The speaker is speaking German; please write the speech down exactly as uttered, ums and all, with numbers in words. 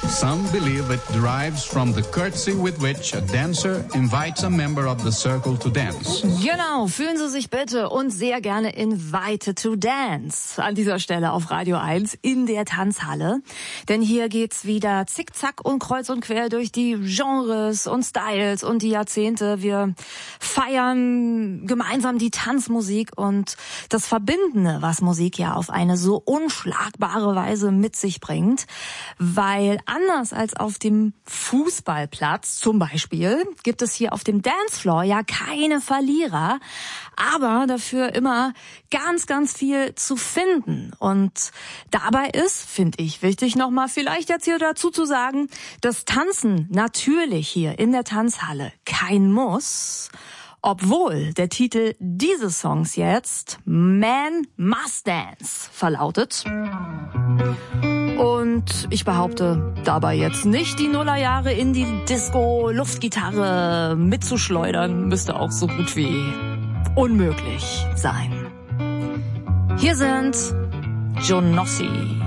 Some believe it derives from the courtesy with which a dancer invites a member of the circle to dance. Genau, fühlen Sie sich bitte und sehr gerne invited to dance. An dieser Stelle auf Radio eins in der Tanzhalle. Denn hier geht's wieder zickzack und kreuz und quer durch die Genres und Styles und die Jahrzehnte. Wir feiern gemeinsam die Tanzmusik und das Verbindende, was Musik ja auf eine so unschlagbare Weise mit sich bringt. Weil anders als auf dem Fußballplatz zum Beispiel gibt es hier auf dem Dancefloor ja keine Verlierer, aber dafür immer ganz, ganz viel zu finden. Und dabei ist, finde ich, wichtig nochmal vielleicht jetzt hier dazu zu sagen, dass Tanzen natürlich hier in der Tanzhalle kein Muss, obwohl der Titel dieses Songs jetzt Man Must Dance verlautet. Und ich behaupte dabei jetzt nicht, die Nullerjahre in die Disco-Luftgitarre mitzuschleudern, müsste auch so gut wie unmöglich sein. Hier sind John Nossi.